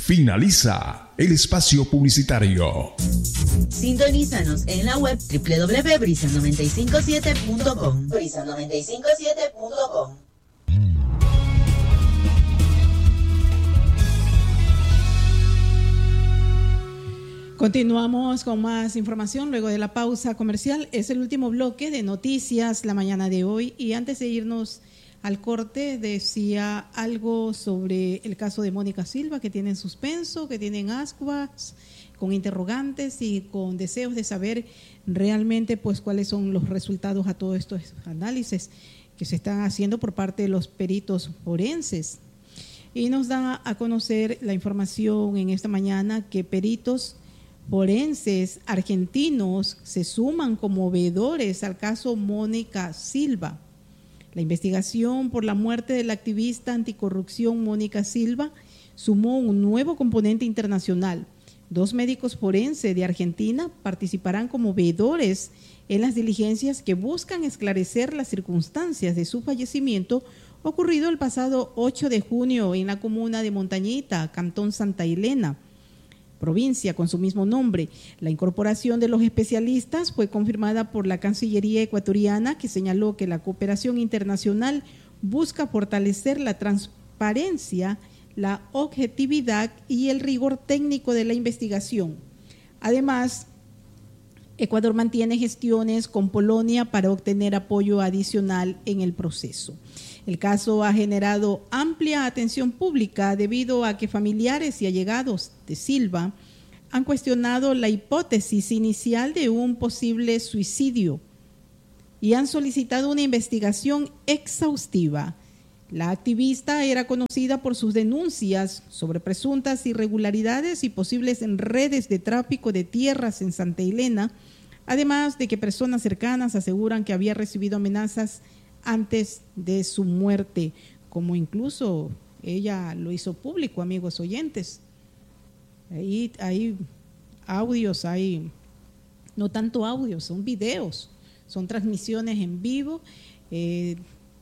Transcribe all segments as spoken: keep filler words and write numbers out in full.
Finaliza el espacio publicitario. Sintonízanos en la web doble u doble u doble u punto brisa noventa y cinco siete punto com. brisa noventa y cinco siete punto com. Continuamos con más información luego de la pausa comercial. Es el último bloque de noticias la mañana de hoy. Y antes de irnos al corte, decía algo sobre el caso de Mónica Silva, que tiene en suspenso, que tienen ascuas, con interrogantes y con deseos de saber realmente pues cuáles son los resultados a todos estos análisis que se están haciendo por parte de los peritos forenses. Y nos da a conocer la información en esta mañana que peritos forenses argentinos se suman como veedores al caso Mónica Silva. La investigación por la muerte de la activista anticorrupción Mónica Silva sumó un nuevo componente internacional. Dos médicos forenses de Argentina participarán como veedores en las diligencias que buscan esclarecer las circunstancias de su fallecimiento ocurrido el pasado ocho de junio en la comuna de Montañita, Cantón Santa Elena, provincia con su mismo nombre. La incorporación de los especialistas fue confirmada por la Cancillería ecuatoriana, que señaló que la cooperación internacional busca fortalecer la transparencia, la objetividad y el rigor técnico de la investigación. Además, Ecuador mantiene gestiones con Polonia para obtener apoyo adicional en el proceso. El caso ha generado amplia atención pública debido a que familiares y allegados de Silva han cuestionado la hipótesis inicial de un posible suicidio y han solicitado una investigación exhaustiva. La activista era conocida por sus denuncias sobre presuntas irregularidades y posibles redes de tráfico de tierras en Santa Elena, además de que personas cercanas aseguran que había recibido amenazas antes de su muerte, como incluso ella lo hizo público, amigos oyentes. Ahí hay audios, hay no tanto audios, son videos, son transmisiones en vivo, eh,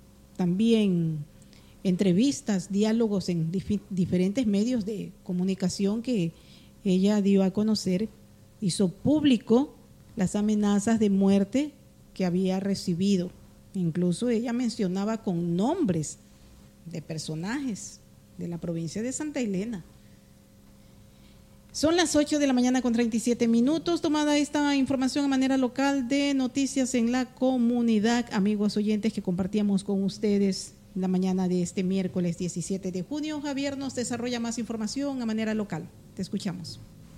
también entrevistas, diálogos en dif- diferentes medios de comunicación que ella dio a conocer, hizo público las amenazas de muerte que había recibido. Incluso ella mencionaba con nombres de personajes de la provincia de Santa Elena. Son las ocho de la mañana con treinta y siete minutos. Tomada esta información a manera local de noticias en la comunidad, amigos oyentes que compartíamos con ustedes la mañana de este miércoles diecisiete de junio. Javier nos desarrolla más información a manera local. Te escuchamos.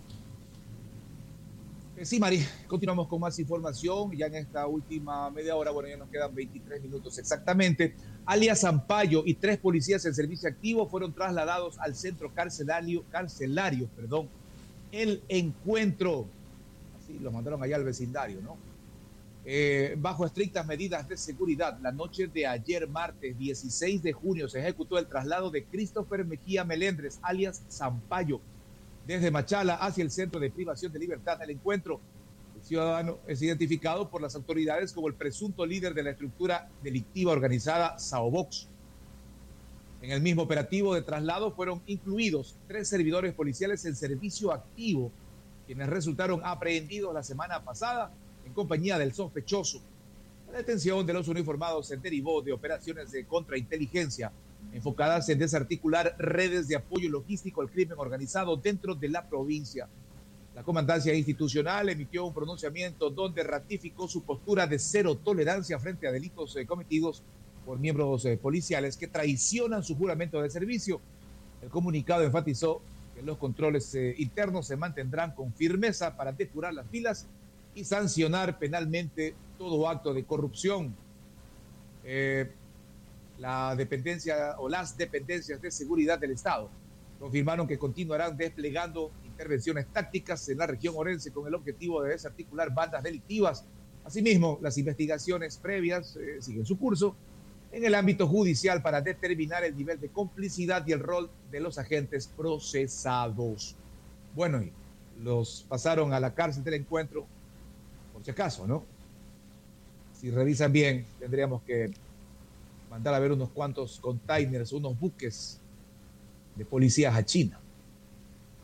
Sí, Mari, continuamos con más información. Ya en esta última media hora, bueno, ya nos quedan veintitrés minutos exactamente. Alias Zampayo y tres policías en servicio activo fueron trasladados al centro carcelario, carcelario, perdón, El Encuentro. Así los mandaron allá al vecindario, ¿no? Eh, bajo estrictas medidas de seguridad, la noche de ayer, martes dieciséis de junio, se ejecutó el traslado de Christopher Mejía Melendres, alias Zampayo, desde Machala hacia el centro de privación de libertad El Encuentro. El ciudadano es identificado por las autoridades como el presunto líder de la estructura delictiva organizada Saobox. En el mismo operativo de traslado fueron incluidos tres servidores policiales en servicio activo, quienes resultaron aprehendidos la semana pasada en compañía del sospechoso. La detención de los uniformados se derivó de operaciones de contrainteligencia enfocadas en desarticular redes de apoyo logístico al crimen organizado dentro de la provincia. La comandancia institucional emitió un pronunciamiento donde ratificó su postura de cero tolerancia frente a delitos eh, cometidos por miembros eh, policiales que traicionan su juramento de servicio. El comunicado enfatizó que los controles eh, internos se mantendrán con firmeza para depurar las filas y sancionar penalmente todo acto de corrupción. Eh, La dependencia o las dependencias de seguridad del Estado confirmaron que continuarán desplegando intervenciones tácticas en la región orense con el objetivo de desarticular bandas delictivas. Asimismo, las investigaciones previas eh, siguen su curso en el ámbito judicial para determinar el nivel de complicidad y el rol de los agentes procesados. Bueno, y los pasaron a la cárcel del Encuentro, por si acaso, ¿no? Si revisan bien, tendríamos que mandar a ver unos cuantos containers, unos buques de policías a China.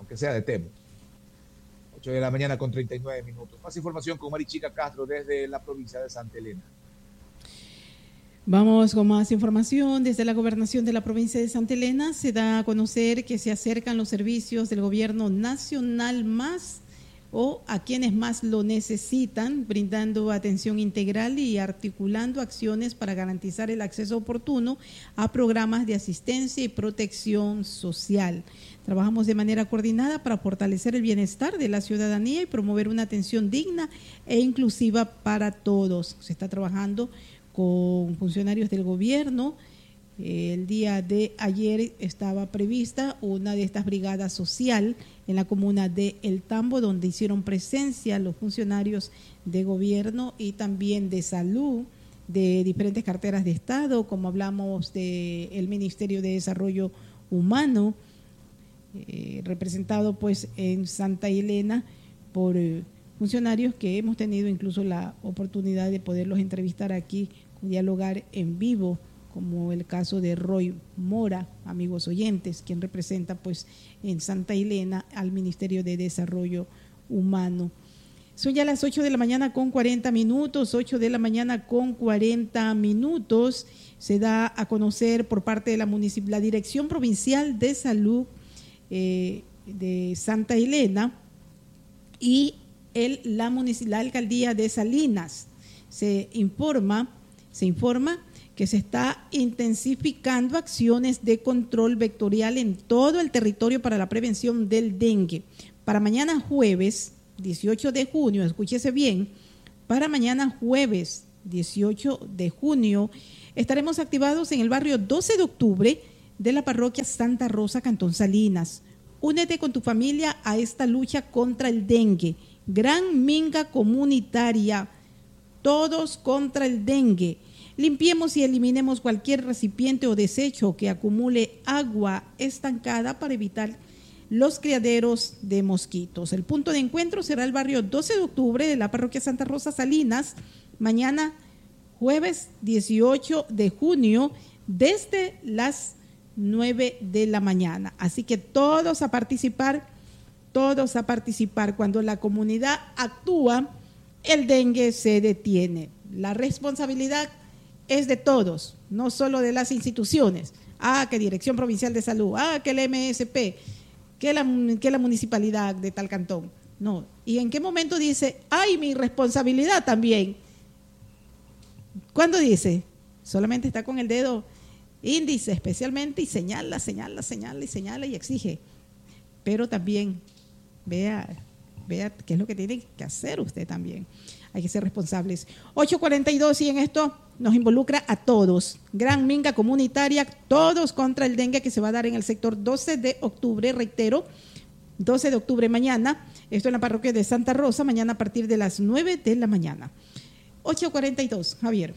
aunque sea de Temo. ocho de la mañana con treinta y nueve minutos. Más información con Marichica Castro desde la provincia de Santa Elena. Vamos con más información. Desde la gobernación de la provincia de Santa Elena se da a conocer que se acercan los servicios del gobierno nacional más o a quienes más lo necesitan, brindando atención integral y articulando acciones para garantizar el acceso oportuno a programas de asistencia y protección social. Trabajamos de manera coordinada para fortalecer el bienestar de la ciudadanía y promover una atención digna e inclusiva para todos. Se está trabajando con funcionarios del gobierno. El día de ayer estaba prevista una de estas brigadas social en la comuna de El Tambo, donde hicieron presencia los funcionarios de gobierno y también de salud de diferentes carteras de Estado, como hablamos del Ministerio de Desarrollo Humano, eh, representado pues en Santa Elena por eh, funcionarios que hemos tenido incluso la oportunidad de poderlos entrevistar aquí, dialogar en vivo, como el caso de Roy Mora, amigos oyentes, quien representa pues en Santa Elena al Ministerio de Desarrollo Humano. Son ya las ocho de la mañana con cuarenta minutos, ocho de la mañana con cuarenta minutos. Se da a conocer por parte de la, municip- la Dirección Provincial de Salud eh, de Santa Elena y el, la, munic- la Alcaldía de Salinas. Se informa, se informa que se está intensificando acciones de control vectorial en todo el territorio para la prevención del dengue. Para mañana jueves dieciocho de junio, escúchese bien, para mañana jueves dieciocho de junio estaremos activados en el barrio doce de octubre de la parroquia Santa Rosa, Cantón Salinas. Únete con tu familia a esta lucha contra el dengue. Gran minga comunitaria, todos contra el dengue. Limpiemos y eliminemos cualquier recipiente o desecho que acumule agua estancada para evitar los criaderos de mosquitos. El punto de encuentro será el barrio doce de octubre de la parroquia Santa Rosa Salinas, mañana jueves dieciocho de junio, desde las nueve de la mañana. Así que todos a participar, todos a participar. Cuando la comunidad actúa, el dengue se detiene. La responsabilidad es de todos, no solo de las instituciones. Ah, que Dirección Provincial de Salud, ah, que el M S P, que la, que la municipalidad de tal cantón. No. ¿Y en qué momento dice, ay, mi responsabilidad también? ¿Cuándo dice? Solamente está con el dedo índice especialmente y señala, señala, señala y señala y exige. Pero también vea, vea qué es lo que tiene que hacer usted también. Hay que ser responsables. ocho cuarenta y dos y en esto nos involucra a todos. Gran minga comunitaria, todos contra el dengue que se va a dar en el sector doce de octubre, reitero, doce de octubre mañana. Esto en la parroquia de Santa Rosa, mañana a partir de las nueve de la mañana. ocho cuarenta y dos, Javier.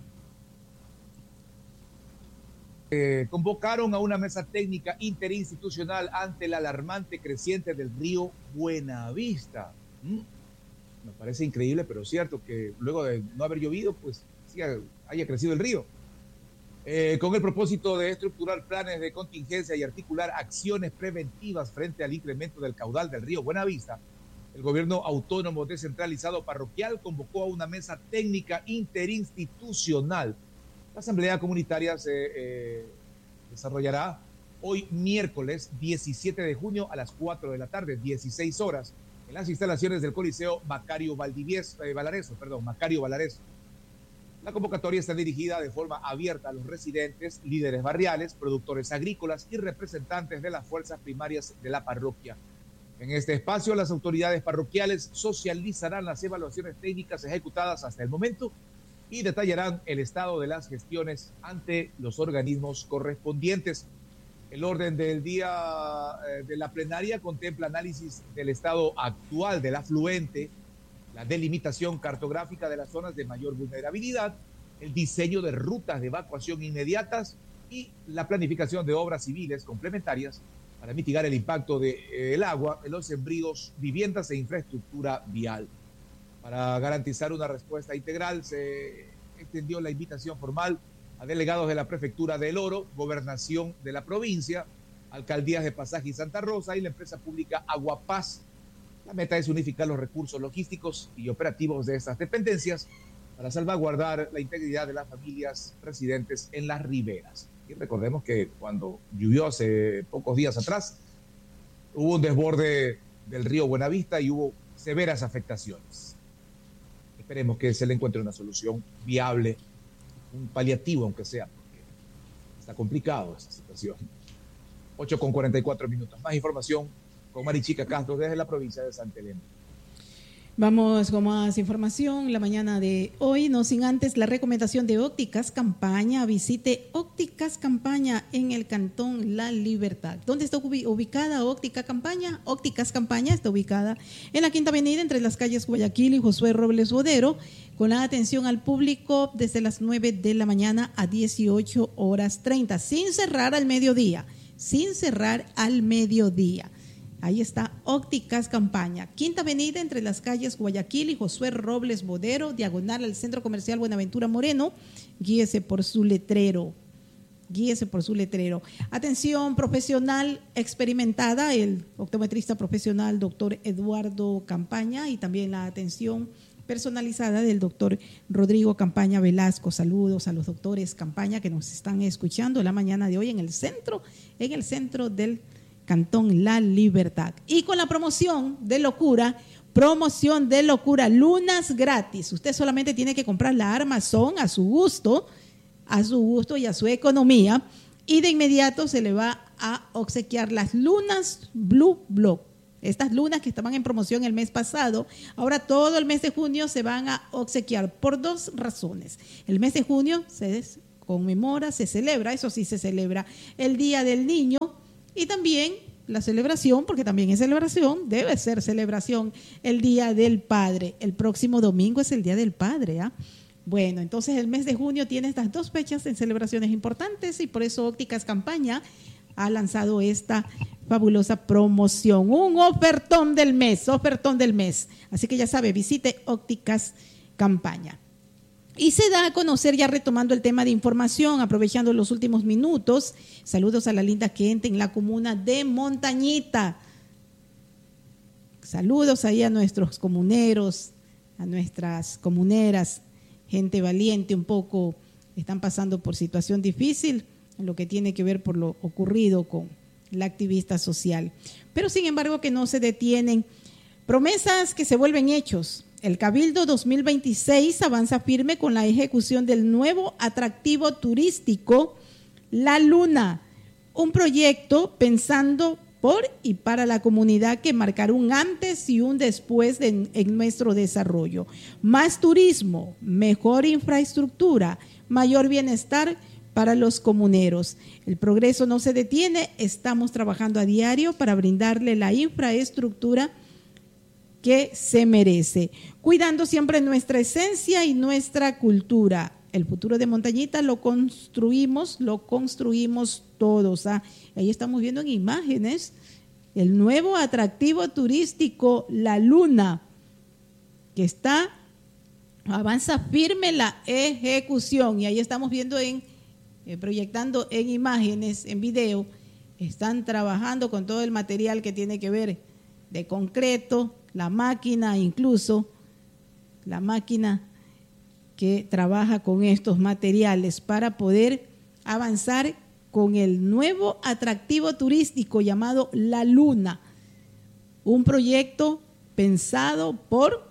Eh, convocaron a una mesa técnica interinstitucional ante el alarmante creciente del río Buenavista. ¿Mm? Me parece increíble, pero cierto que luego de no haber llovido, pues sí haya crecido el río. Eh, con el propósito de estructurar planes de contingencia y articular acciones preventivas frente al incremento del caudal del río Buenavista, el gobierno autónomo descentralizado parroquial convocó a una mesa técnica interinstitucional. La asamblea comunitaria se eh, desarrollará hoy miércoles diecisiete de junio a las cuatro de la tarde, dieciséis horas, en las instalaciones del Coliseo Macario Valdivieso, eh, Valareso, perdón, Macario Valareso. La convocatoria está dirigida de forma abierta a los residentes, líderes barriales, productores agrícolas y representantes de las fuerzas primarias de la parroquia. En este espacio, las autoridades parroquiales socializarán las evaluaciones técnicas ejecutadas hasta el momento y detallarán el estado de las gestiones ante los organismos correspondientes. El orden del día eh, de la plenaria contempla análisis del estado actual del afluente, la delimitación cartográfica de las zonas de mayor vulnerabilidad, el diseño de rutas de evacuación inmediatas y la planificación de obras civiles complementarias para mitigar el impacto del de, agua en los sembríos, viviendas e infraestructura vial. Para garantizar una respuesta integral, se extendió la invitación formal a delegados de la Prefectura del Oro, Gobernación de la provincia, alcaldías de Pasaje y Santa Rosa y la empresa pública Aguapaz. La meta es unificar los recursos logísticos y operativos de estas dependencias para salvaguardar la integridad de las familias residentes en las riberas. Y recordemos que cuando llovió hace pocos días atrás, hubo un desborde del río Buenavista y hubo severas afectaciones. Esperemos que se le encuentre una solución viable, un paliativo aunque sea, porque está complicado esa situación. ocho con cuarenta y cuatro minutos. Más información con Marichica Castro desde la provincia de Santa Elena. Vamos con más información la mañana de hoy, no sin antes la recomendación de Ópticas Campaña. Visite Ópticas Campaña en el Cantón La Libertad. ¿Dónde está ubicada Óptica Campaña? Ópticas Campaña está ubicada en la Quinta Avenida entre las calles Guayaquil y Josué Robles Bodero, con la atención al público desde las nueve de la mañana a dieciocho horas treinta, sin cerrar al mediodía, sin cerrar al mediodía. Ahí está Ópticas Campaña, Quinta Avenida entre las calles Guayaquil y Josué Robles Bodero, diagonal al Centro Comercial Buenaventura Moreno. Guíese por su letrero, guíese por su letrero. Atención profesional experimentada, el optometrista profesional doctor Eduardo Campaña, y también la atención personalizada del doctor Rodrigo Campaña Velasco. Saludos a los doctores Campaña que nos están escuchando la mañana de hoy en el centro, en el centro del Cantón La Libertad. Y con la promoción de locura, promoción de locura, lunas gratis. Usted solamente tiene que comprar la armazón a su gusto, a su gusto y a su economía, y de inmediato se le va a obsequiar las lunas Blue Block. Estas lunas que estaban en promoción el mes pasado, ahora todo el mes de junio se van a obsequiar por dos razones. El mes de junio se conmemora, se celebra, eso sí se celebra, el Día del Niño. Y también la celebración, porque también es celebración, debe ser celebración, el Día del Padre. El próximo domingo es el Día del Padre. ¿eh? Bueno, entonces el mes de junio tiene estas dos fechas en celebraciones importantes y por eso Ópticas Campaña ha lanzado esta fabulosa promoción. Un ofertón del mes, ofertón del mes. Así que ya sabe, visite Ópticas Campaña. Y se da a conocer, ya retomando el tema de información, aprovechando los últimos minutos, saludos a la linda gente en la comuna de Montañita. Saludos ahí a nuestros comuneros, a nuestras comuneras, gente valiente un poco, están pasando por situación difícil en lo que tiene que ver por lo ocurrido con la activista social. Pero sin embargo que no se detienen, promesas que se vuelven hechos. El Cabildo dos mil veintiséis avanza firme con la ejecución del nuevo atractivo turístico La Luna, un proyecto pensando por y para la comunidad que marcará un antes y un después de, en nuestro desarrollo. Más turismo, mejor infraestructura, mayor bienestar para los comuneros. El progreso no se detiene, estamos trabajando a diario para brindarle la infraestructura que se merece, cuidando siempre nuestra esencia y nuestra cultura. El futuro de Montañita lo construimos, lo construimos todos. ¿ah? Ahí estamos viendo en imágenes el nuevo atractivo turístico La Luna, que está, avanza firme la ejecución, y ahí estamos viendo en, eh, proyectando en imágenes, en video, están trabajando con todo el material que tiene que ver de concreto, la máquina, incluso la máquina que trabaja con estos materiales para poder avanzar con el nuevo atractivo turístico llamado La Luna, un proyecto pensado por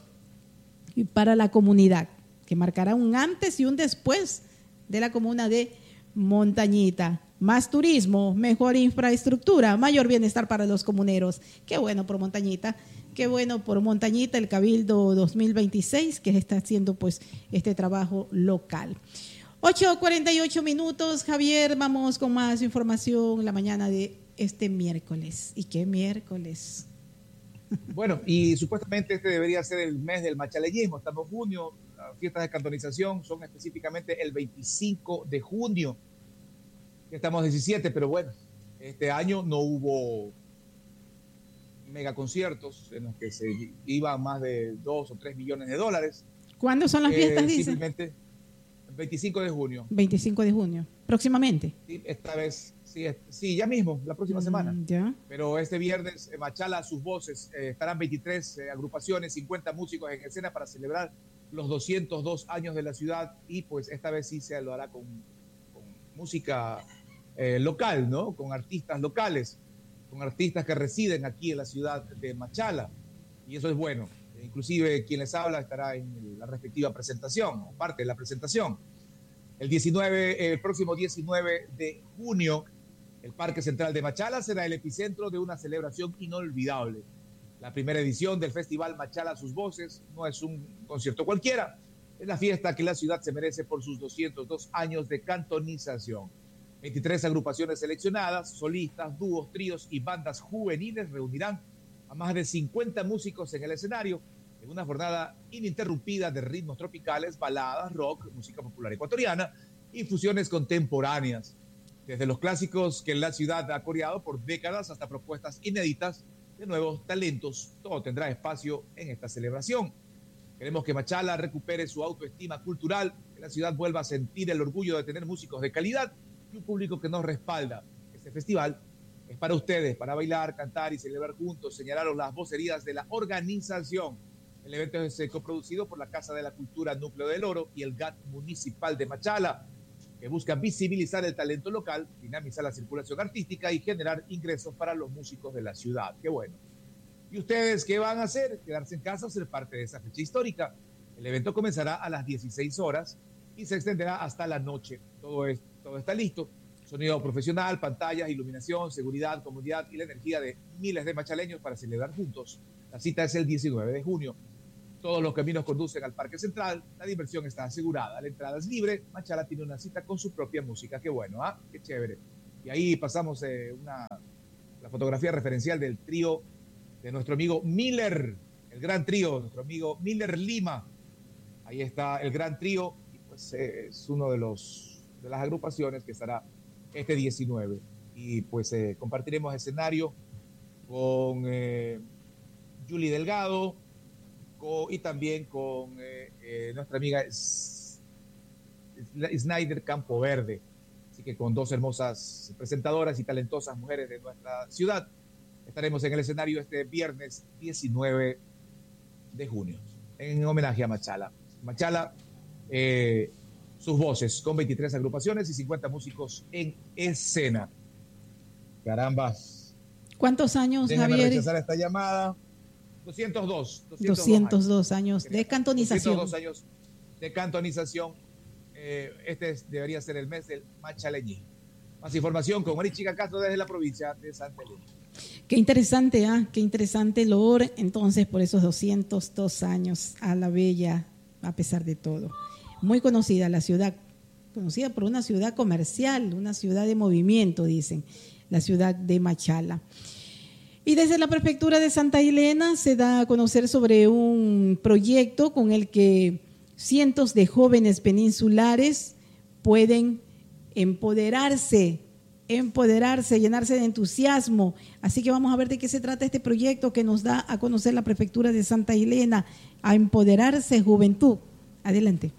y para la comunidad, que marcará un antes y un después de la comuna de Montañita. Más turismo, mejor infraestructura, mayor bienestar para los comuneros. Qué bueno por Montañita, qué bueno por Montañita, el Cabildo dos mil veintiséis, que está haciendo pues este trabajo local. ocho cuarenta y ocho minutos, Javier, vamos con más información la mañana de este miércoles. ¿Y qué miércoles? Bueno, y supuestamente este debería ser el mes del machaleñismo. Estamos en junio, las fiestas de cantonización son específicamente el veinticinco de junio. Estamos diecisiete, pero bueno, este año no hubo megaconciertos en los que se iban más de dos o tres millones de dólares. ¿Cuándo son las fiestas, eh, dice? Simplemente el veinticinco de junio. veinticinco de junio. próximamente. Sí, esta vez, sí, sí, ya mismo, la próxima mm, semana. Ya. Pero este viernes, Machala, sus voces, eh, estarán veintitrés eh, agrupaciones, cincuenta músicos en escena para celebrar los doscientos dos años de la ciudad, y pues esta vez sí se lo hará con, con música eh, local, ¿no? Con artistas locales, con artistas que residen aquí en la ciudad de Machala, y eso es bueno. Inclusive quien les habla estará en la respectiva presentación, o parte de la presentación. El diecinueve, el próximo diecinueve de junio, el Parque Central de Machala será el epicentro de una celebración inolvidable. La primera edición del Festival Machala Sus Voces no es un concierto cualquiera, es la fiesta que la ciudad se merece por sus doscientos dos años de cantonización. veintitrés agrupaciones seleccionadas, solistas, dúos, tríos y bandas juveniles reunirán a más de cincuenta músicos en el escenario en una jornada ininterrumpida de ritmos tropicales, baladas, rock, música popular ecuatoriana y fusiones contemporáneas. Desde los clásicos que la ciudad ha coreado por décadas hasta propuestas inéditas de nuevos talentos, todo tendrá espacio en esta celebración. Queremos que Machala recupere su autoestima cultural, que la ciudad vuelva a sentir el orgullo de tener músicos de calidad y un público que nos respalda. Este festival es para ustedes, para bailar, cantar y celebrar juntos, señalaron las vocerías de la organización. El evento es coproducido por la Casa de la Cultura Núcleo del Oro y el G A T Municipal de Machala, que busca visibilizar el talento local, dinamizar la circulación artística y generar ingresos para los músicos de la ciudad. ¡Qué bueno! ¿Y ustedes qué van a hacer? ¿Quedarse en casa o ser parte de esa fecha histórica? El evento comenzará a las dieciséis horas y se extenderá hasta la noche. Todo, es, todo está listo. Sonido profesional, pantallas, iluminación, seguridad, comodidad y la energía de miles de machaleños para celebrar juntos. La cita es el diecinueve de junio. Todos los caminos conducen al Parque Central. La diversión está asegurada. La entrada es libre. Machala tiene una cita con su propia música. Qué bueno, ¿ah? ¿eh? Qué chévere. Y ahí pasamos eh, una, la fotografía referencial del trío de nuestro amigo Miller, el gran trío, nuestro amigo Miller Lima. Ahí está el gran trío. Y pues eh, es uno de los de las agrupaciones que estará este diecinueve. Y pues eh, compartiremos escenario con eh, Julie Delgado, Con, y también con eh, eh, nuestra amiga S Snyder Campo Verde. Así que con dos hermosas presentadoras y talentosas mujeres de nuestra ciudad estaremos en el escenario este viernes diecinueve de junio en homenaje a Machala. Machala, eh, sus voces con veintitrés agrupaciones y cincuenta músicos en escena. Caramba. ¿Cuántos años, Déjame Javier? rechazar esta llamada. doscientos dos, doscientos dos, doscientos dos años, años de cantonización. doscientos dos años de cantonización. Eh, este es, debería ser el mes del machaleñismo. Más información con Marichica Castro desde la provincia de Santa Elena. Qué interesante, ¿ah? ¿eh? Qué interesante loor, entonces, por esos doscientos dos años a la bella, a pesar de todo. Muy conocida la ciudad, conocida por una ciudad comercial, una ciudad de movimiento, dicen, la ciudad de Machala. Y desde la prefectura de Santa Elena se da a conocer sobre un proyecto con el que cientos de jóvenes peninsulares pueden empoderarse, empoderarse, llenarse de entusiasmo. Así que vamos a ver de qué se trata este proyecto que nos da a conocer la prefectura de Santa Elena, a empoderarse juventud. Adelante.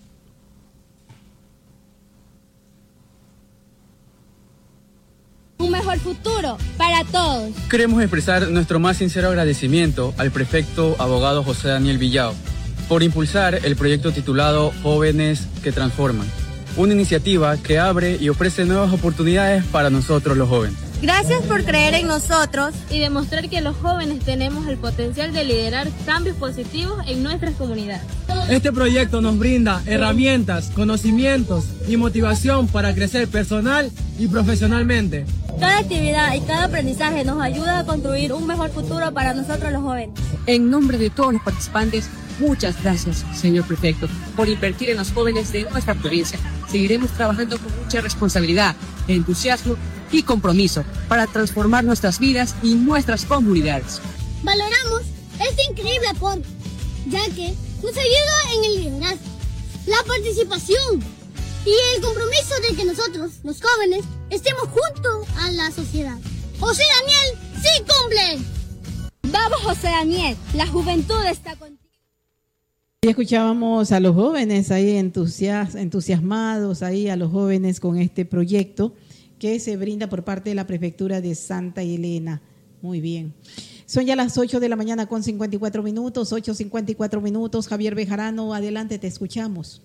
Un mejor futuro para todos. Queremos expresar nuestro más sincero agradecimiento al prefecto abogado José Daniel Villao por impulsar el proyecto titulado Jóvenes que Transforman, una iniciativa que abre y ofrece nuevas oportunidades para nosotros los jóvenes. Gracias por creer en nosotros y demostrar que los jóvenes tenemos el potencial de liderar cambios positivos en nuestras comunidades. Este proyecto nos brinda herramientas, conocimientos y motivación para crecer personal y profesionalmente. Cada actividad y cada aprendizaje nos ayuda a construir un mejor futuro para nosotros los jóvenes. En nombre de todos los participantes, muchas gracias, señor prefecto, por invertir en los jóvenes de nuestra provincia. Seguiremos trabajando con mucha responsabilidad, entusiasmo y compromiso para transformar nuestras vidas y nuestras comunidades. Valoramos este increíble aporte, ya que nos ayuda en el liderazgo, la participación y el compromiso de que nosotros, los jóvenes, estemos junto a la sociedad. José Daniel, ¡sí cumple! Vamos, José Daniel, la juventud está contigo. Y escuchábamos a los jóvenes ahí entusias, entusiasmados, ahí a los jóvenes con este proyecto que se brinda por parte de la Prefectura de Santa Elena. Muy bien. Son ya las ocho de la mañana con cincuenta y cuatro minutos, ocho cincuenta y cuatro minutos. Javier Bejarano, adelante, te escuchamos.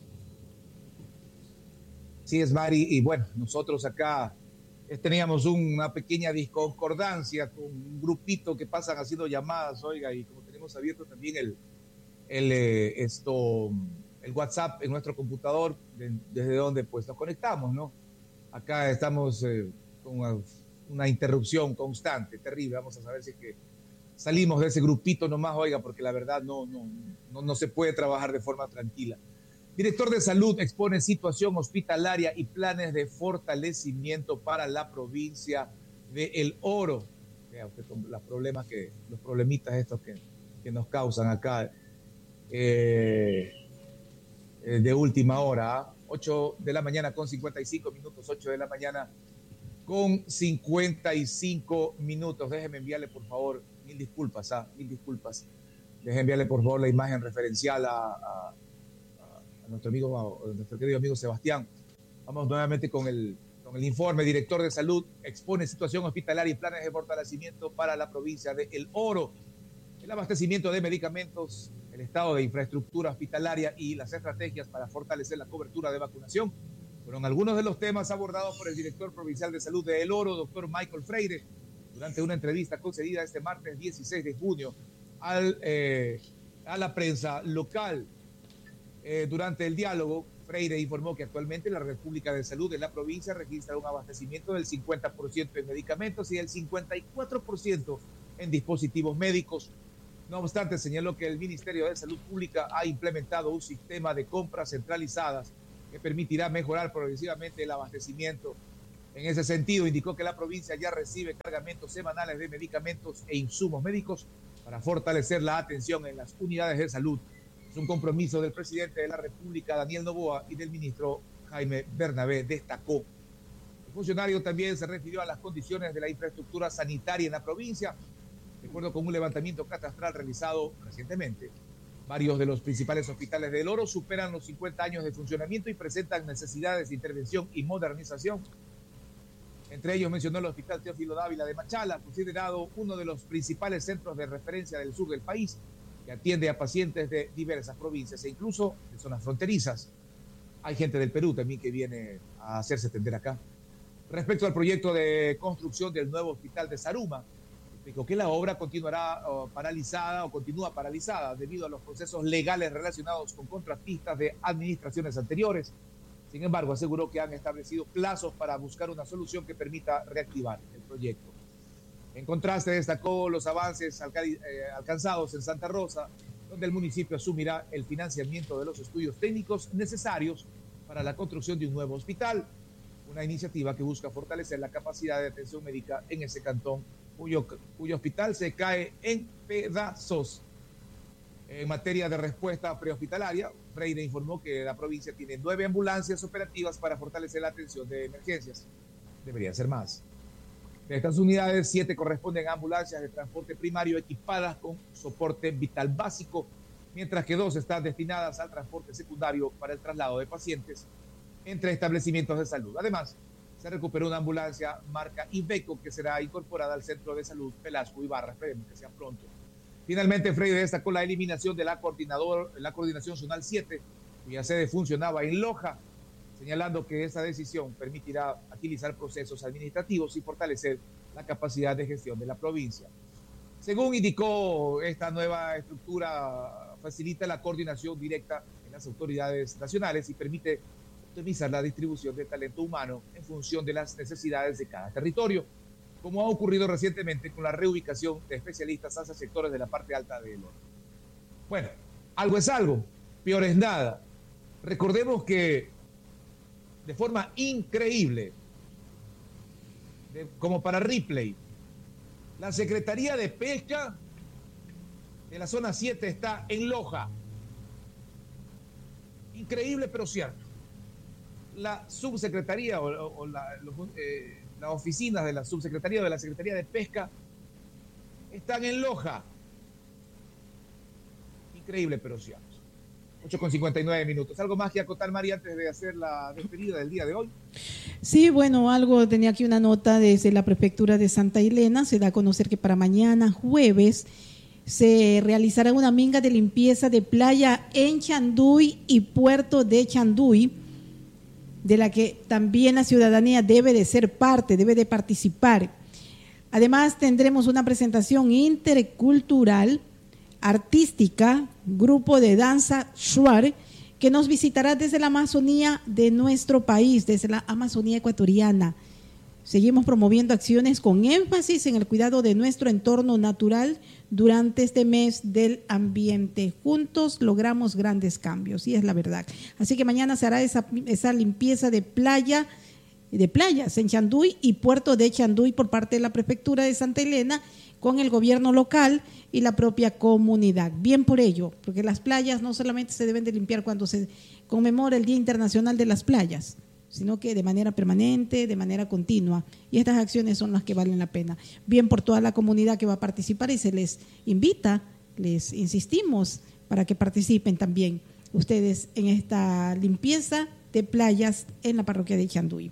Sí, es Mari, y bueno, nosotros acá teníamos una pequeña disconcordancia con un grupito que pasan haciendo llamadas, oiga, y como tenemos abierto también el, el, eh, esto, el WhatsApp en nuestro computador, de, desde donde pues nos conectamos, ¿no? Acá estamos eh, con una, una interrupción constante, terrible. Vamos a saber si es que salimos de ese grupito nomás, oiga, porque la verdad no, no, no, no se puede trabajar de forma tranquila. Director de Salud expone situación hospitalaria y planes de fortalecimiento para la provincia de El Oro. Vea usted los problemas que, los problemitas estos que, que nos causan acá eh, eh, de última hora. ¿eh? ocho de la mañana con cincuenta y cinco minutos, ocho de la mañana con cincuenta y cinco minutos. Déjeme enviarle, por favor, mil disculpas, ¿ah? mil disculpas. Déjeme enviarle, por favor, la imagen referencial a, a, a nuestro amigo, a nuestro querido amigo Sebastián. Vamos nuevamente con el, con el informe. Director de Salud expone situación hospitalaria y planes de fortalecimiento para la provincia de El Oro. El abastecimiento de medicamentos, el estado de infraestructura hospitalaria y las estrategias para fortalecer la cobertura de vacunación fueron algunos de los temas abordados por el director provincial de salud de El Oro, doctor Michael Freire, durante una entrevista concedida este martes dieciséis de junio al, eh, a la prensa local. Eh, durante el diálogo, Freire informó que actualmente la Red Pública de Salud de la provincia registra un abastecimiento del cincuenta por ciento en medicamentos y del cincuenta y cuatro por ciento en dispositivos médicos. No obstante, señaló que el Ministerio de Salud Pública ha implementado un sistema de compras centralizadas que permitirá mejorar progresivamente el abastecimiento. En ese sentido, indicó que la provincia ya recibe cargamentos semanales de medicamentos e insumos médicos para fortalecer la atención en las unidades de salud. Es un compromiso del presidente de la República, Daniel Noboa, y del ministro Jaime Bernabé, destacó. El funcionario también se refirió a las condiciones de la infraestructura sanitaria en la provincia, de acuerdo con un levantamiento catastral realizado recientemente. Varios de los principales hospitales del Oro superan los cincuenta años de funcionamiento y presentan necesidades de intervención y modernización. Entre ellos mencionó el Hospital Teófilo Dávila de Machala, considerado uno de los principales centros de referencia del sur del país, que atiende a pacientes de diversas provincias e incluso de zonas fronterizas. Hay gente del Perú también que viene a hacerse atender acá. Respecto al proyecto de construcción del nuevo hospital de Zaruma, explicó que la obra continuará uh, paralizada o continúa paralizada debido a los procesos legales relacionados con contratistas de administraciones anteriores. Sin embargo, aseguró que han establecido plazos para buscar una solución que permita reactivar el proyecto. En contraste, destacó los avances alca- eh, alcanzados en Santa Rosa, donde el municipio asumirá el financiamiento de los estudios técnicos necesarios para la construcción de un nuevo hospital, una iniciativa que busca fortalecer la capacidad de atención médica en ese cantón, cuyo, cuyo hospital se cae en pedazos. En materia de respuesta prehospitalaria, Freire informó que la provincia tiene nueve ambulancias operativas para fortalecer la atención de emergencias. Debería ser más. De estas unidades, siete corresponden a ambulancias de transporte primario equipadas con soporte vital básico, mientras que dos están destinadas al transporte secundario para el traslado de pacientes entre establecimientos de salud. Además, se recuperó una ambulancia marca Iveco que será incorporada al Centro de Salud Pelasco Ibarra. Esperemos que sea pronto. Finalmente, Freire destacó la eliminación de la, coordinador, la coordinación zonal siete, cuya sede funcionaba en Loja, señalando que esta decisión permitirá agilizar procesos administrativos y fortalecer la capacidad de gestión de la provincia. Según indicó, esta nueva estructura facilita la coordinación directa en las autoridades nacionales y permite optimizar la distribución de talento humano en función de las necesidades de cada territorio, como ha ocurrido recientemente con la reubicación de especialistas hacia sectores de la parte alta del Oro. Bueno, algo es algo, peor es nada. Recordemos que de forma increíble, de, como para replay, la Secretaría de Pesca de la zona siete está en Loja. Increíble, pero cierto. La subsecretaría o, o, o la, los, eh, las oficinas de la subsecretaría o de la Secretaría de Pesca están en Loja. Increíble, pero cierto. ocho con cincuenta y nueve minutos. ¿Algo más que acotar, María, antes de hacer la despedida del día de hoy? Sí, bueno, algo, tenía aquí una nota desde la prefectura de Santa Elena. Se da a conocer que para mañana, jueves, se realizará una minga de limpieza de playa en Chanduy y puerto de Chanduy, de la que también la ciudadanía debe de ser parte, debe de participar. Además, tendremos una presentación intercultural, artística, grupo de danza Shuar, que nos visitará desde la Amazonía de nuestro país, desde la Amazonía ecuatoriana. Seguimos promoviendo acciones con énfasis en el cuidado de nuestro entorno natural durante este mes del ambiente. Juntos logramos grandes cambios, y es la verdad. Así que mañana se hará esa, esa limpieza de playa, de playas en Chanduy y puerto de Chanduy por parte de la prefectura de Santa Elena, con el gobierno local y la propia comunidad. Bien por ello, porque las playas no solamente se deben de limpiar cuando se conmemora el Día Internacional de las Playas, sino que de manera permanente, de manera continua. Y estas acciones son las que valen la pena. Bien por toda la comunidad que va a participar, y se les invita, les insistimos para que participen también ustedes en esta limpieza de playas en la parroquia de Chanduy.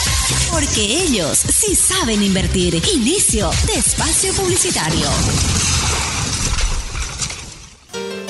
Porque ellos sí saben invertir. Inicio de espacio publicitario.